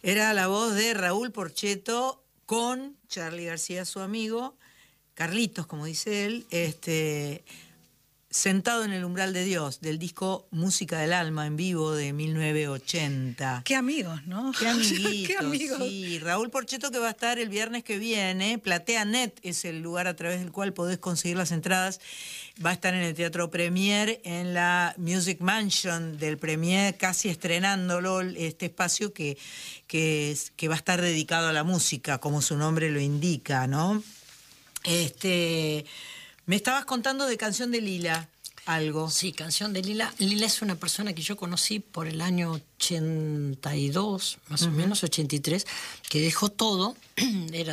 Era la voz de Raúl Porchetto con Charly García, su amigo, Carlitos, como dice él, sentado en el umbral de Dios, del disco Música del Alma en vivo de 1980. Qué amigos, ¿no? Qué amiguitos, Qué amigos. sí. Raúl Porchetto, que va a estar el viernes que viene. PlateaNet es el lugar a través del cual podés conseguir las entradas. Va a estar en el Teatro Premier, en la Music Mansion del Premier, casi estrenándolo, este espacio que va a estar dedicado a la música, como su nombre lo indica, ¿no? Me estabas contando de Canción de Lila, algo. Sí, Canción de Lila. Lila es una persona que yo conocí por el año 82, más o menos, 83, que dejó todo, era